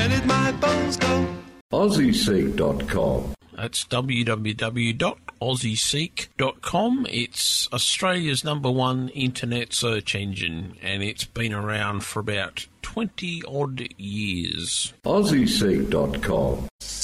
Where did my bones go? AussieSeek.com. That's www.aussieseek.com. It's Australia's #1 internet search engine, and it's been around for about 20-odd years. AussieSeek.com.